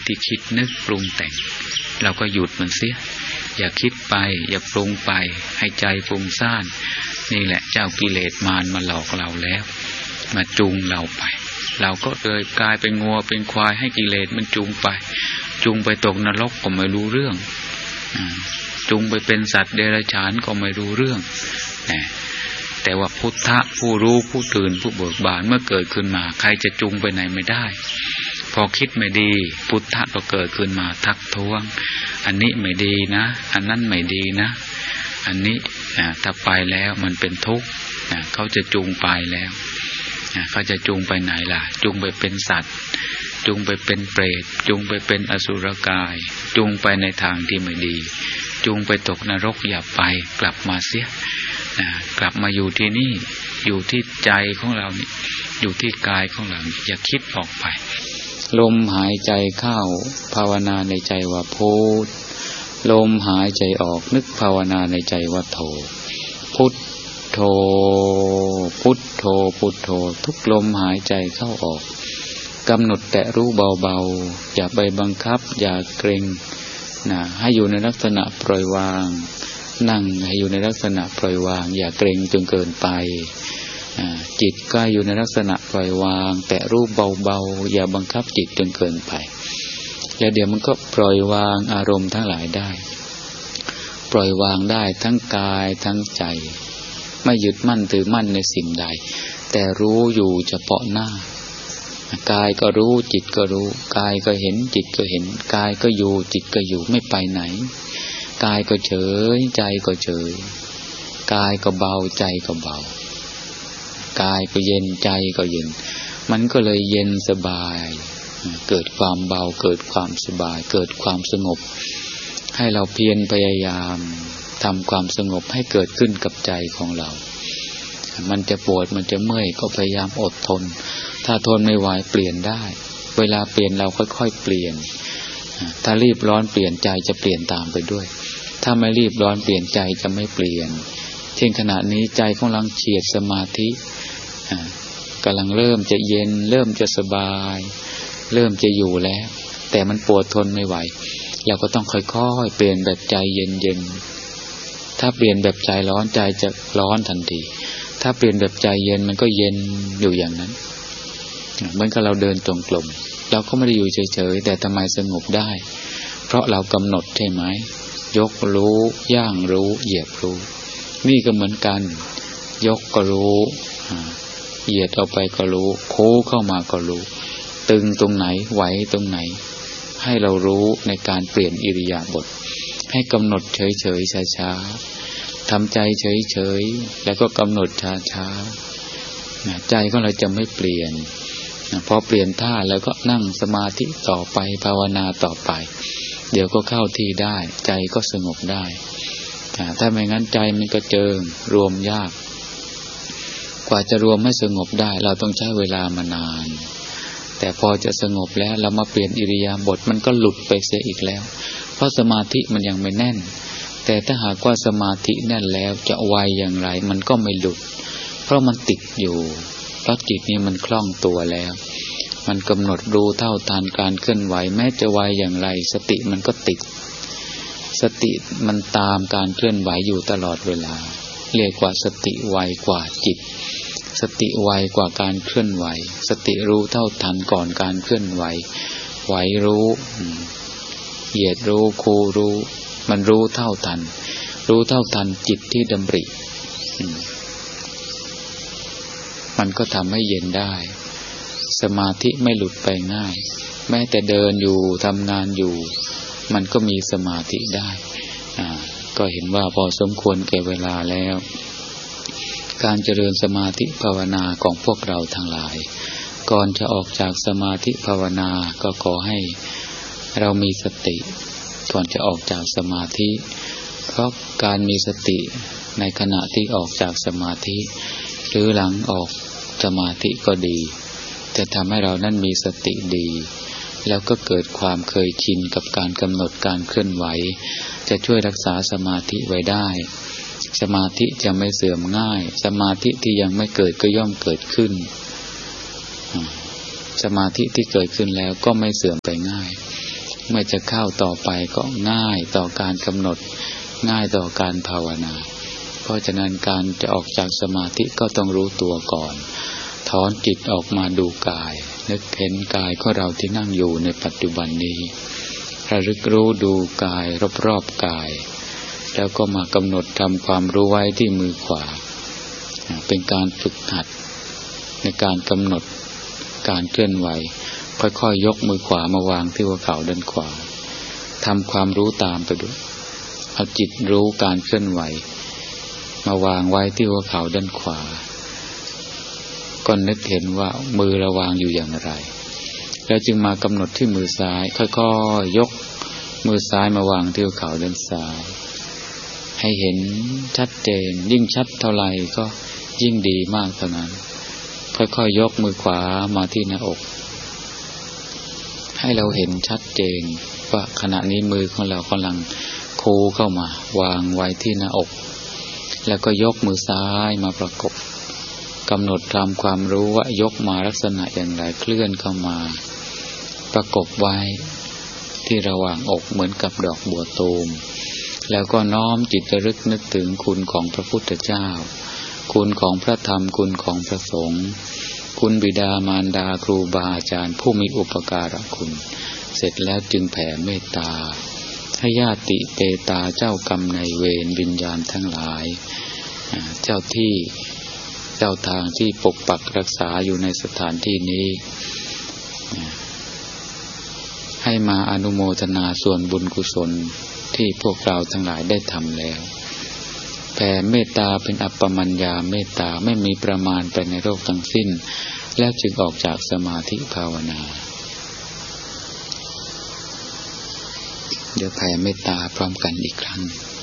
ที่คิดนึกปรุงแต่งเราก็หยุดมันเสียอย่าคิดไปอย่าปรุงไปให้ใจฟุ้งซ่านนี่แหละเจ้ากิเลสมารมาหลอกเราแล้วมาจูงเราไปเราก็เลยกลายเป็นงัวเป็นควายให้กิเลสมันจูงไปตกนรกก็ไม่รู้เรื่องจูงไปเป็นสัตว์เดรัจฉานก็ไม่รู้เรื่องแต่ว่าพุทธะผู้รู้ผู้ตื่นผู้เบิกบานเมื่อเกิดขึ้นมาใครจะจูงไปไหนไม่ได้พอคิดไม่ดีพุทธะก็เกิดขึ้นมาทักท้วงอันนี้ไม่ดีนะอันนั้นไม่ดีนะอันนี้ถ้าไปแล้วมันเป็นทุกข์เขาจะจูงไปแล้วเขาจะจูงไปไหนล่ะจูงไปเป็นสัตว์จูงไปเป็นเปรตจูงไปเป็นอสุรกายจูงไปในทางที่ไม่ดีจูงไปตกนรกอย่าไปกลับมาเสียกลับมาอยู่ที่นี่อยู่ที่ใจของเรานี่อยู่ที่กายของเราอย่าคิดออกไปลมหายใจเข้าภาวนาในใจว่าพุทลมหายใจออกนึกภาวนาในใจว่าโธพุทโธพุทโธพุทโธทุกลมหายใจเข้าออกกำหนดแต่รู้เบาๆอย่าไปบังคับอย่าเกร็งให้อยู่ในลักษณะปล่อยวางนั่งให้อยู่ในลักษณะปล่อยวางอย่าเกร็งจนเกินไปจิตก็อยู่ในลักษณะปล่อยวางแต่รู้เบาๆอย่าบังคับจิตจนเกินไปแล้วเดี๋ยวมันก็ปล่อยวางอารมณ์ทั้งหลายได้ปล่อยวางได้ทั้งกายทั้งใจไม่ยึดมั่นถือมั่นในสิ่งใดแต่รู้อยู่เฉพาะหน้ากายก็รู้จิตก็รู้กายก็เห็นจิตก็เห็นกายก็อยู่จิตก็อยู่ไม่ไปไหนกายก็เฉยใจก็เฉยกายก็เบาใจก็เบากายก็เย็นใจก็เย็นมันก็เลยเย็นสบายเกิดความเบาเกิดความสบายเกิดความสงบให้เราเพียรพยายามทำความสงบให้เกิดขึ้นกับใจของเรามันจะปวดมันจะเมื่อยก็พยายามอดทนถ้าทนไม่ไหวเปลี่ยนได้เวลาเปลี่ยนเราค่อยๆเปลี่ยนถ้ารีบร้อนเปลี่ยนใจจะเปลี่ยนตามไปด้วยถ้าไม่รีบร้อนเปลี่ยนใจจะไม่เปลี่ยนเช่นขณะนี้ใจของเราเฉียดสมาธิกำลังเริ่มจะเย็นเริ่มจะสบายเริ่มจะอยู่แล้วแต่มันปวดทนไม่ไหวเราก็ต้องค่อยๆเปลี่ยนแบบใจเย็นๆถ้าเปลี่ยนแบบใจร้อนใจจะร้อนทันทีถ้าเปลี่ยนแบบใจเย็นมันก็เย็นอยู่อย่างนั้นเหมือนกับเราเดินตรงกลมเราก็ไม่ได้อยู่เฉยๆแต่ทำไมสงบได้เพราะเรากำหนดใช่ไหมยกรู้ย่างรู้เหยียบรู้นี่ก็เหมือนกันยกก็รู้เหยียดเอาไปก็รู้โค้งเข้ามาก็รู้ตึงตรงไหนไหวตรงไหนให้เรารู้ในการเปลี่ยนอิริยาบถให้กำหนดเฉยๆช้าๆทำใจเฉยๆแล้วก็กำหนดช้าๆใจของเราจะไม่เปลี่ยนพอเปลี่ยนท่าแล้วก็นั่งสมาธิต่อไปภาวนาต่อไปเดี๋ยวก็เข้าที่ได้ใจก็สงบได้ถ้าไม่งั้นใจมันก็เจิงรวมยากกว่าจะรวมให้สงบได้เราต้องใช้เวลามานานแต่พอจะสงบแล้วเรามาเปลี่ยนอิริยาบถมันก็หลุดไปเสียอีกแล้วเพราะสมาธิมันยังไม่แน่นแต่ถ้าหากว่าสมาธิแน่นแล้วจะไวอย่างไรมันก็ไม่หลุดเพราะมันติดอยู่เพราะจิตนี้มันคล่องตัวแล้วมันกำหนดรู้เท่าทันการเคลื่อนไหวแม้จะไวอย่างไรสติมันก็ติดสติมันตามการเคลื่อนไหวอยู่ตลอดเวลาเรียกว่าสติไวกว่าจิตสติไวกว่าการเคลื่อนไหวสติรู้เท่าทันก่อนการเคลื่อนไหวไหวรู้เหยียดรู้คูรู้มันรู้เท่าทันจิตที่ดำริมันก็ทำให้เย็นได้สมาธิไม่หลุดไปง่ายแม้แต่เดินอยู่ทำงานอยู่มันก็มีสมาธิได้ก็เห็นว่าพอสมควรแก่เวลาแล้วการเจริญสมาธิภาวนาของพวกเราทั้งหลายก่อนจะออกจากสมาธิภาวนาก็ขอให้เรามีสติก่อนจะออกจากสมาธิเพราะการมีสติในขณะที่ออกจากสมาธิหรือหลังออกสมาธิก็ดีจะทำให้เรานั้นมีสติดีแล้วก็เกิดความเคยชินกับการกำหนดการเคลื่อนไหวจะช่วยรักษาสมาธิไว้ได้สมาธิจะไม่เสื่อมง่ายสมาธิที่ยังไม่เกิดก็ย่อมเกิดขึ้นสมาธิที่เกิดขึ้นแล้วก็ไม่เสื่อมไปง่ายเมื่อจะเข้าต่อไปก็ง่ายต่อการกำหนดง่ายต่อการภาวนาเพราะฉะนั้นการจะออกจากสมาธิก็ต้องรู้ตัวก่อนถอนจิตออกมาดูกายนึกเห็นกายของเราที่นั่งอยู่ในปัจจุบันนี้ระลึกรู้ดูกายรอบๆกายแล้วก็มากำหนดทำความรู้ไว้ที่มือขวาเป็นการฝึกหัดในการกำหนดการเคลื่อนไหวค่อยๆยกมือขวามาวางที่หัวเข่าด้านขวาทำความรู้ตามไปด้วยเอาจิตรู้การเคลื่อนไหวมาวางไว้ที่หัวเข่าด้านขวาก็นึกเห็นว่ามือเราวางอยู่อย่างไรแล้วจึงมากำหนดที่มือซ้ายค่อยๆยกมือซ้ายมาวางที่หัวเข่าด้านซ้ายให้เห็นชัดเจนยิ่งชัดเท่าไหร่ก็ยิ่งดีมากเท่านั้นค่อยๆยกมือขวามาที่หน้าอกให้เราเห็นชัดเจนว่าขณะนี้มือของเรากำลังคูเข้ามาวางไว้ที่หน้าอกแล้วก็ยกมือซ้ายมาประกบกำหนดทำความรู้ว่ายกมาลักษณะอย่างไรเคลื่อนเข้ามาประกบไว้ที่ระหว่างอกเหมือนกับดอกบัวตูมแล้วก็น้อมจิตระลึกนึกถึงคุณของพระพุทธเจ้าคุณของพระธรรมคุณของพระสงฆ์คุณบิดามารดาครูบาอาจารย์ผู้มีอุปการะคุณเสร็จแล้วจึงแผ่เมตตาให้ญาติเปตาเจ้ากรรมนายเวรวิญญาณทั้งหลายเจ้าที่เจ้าทางที่ปกปักรักษาอยู่ในสถานที่นี้ให้มาอนุโมทนาส่วนบุญกุศลที่พวกเราทั้งหลายได้ทำแล้วแผ่เมตตาเป็นอัปปมัญญาเมตตาไม่มีประมาณไปในโลกทั้งสิ้นแล้วจึงออกจากสมาธิภาวนาเดี๋ยวแผ่เมตตาพร้อมกันอีกครั้ง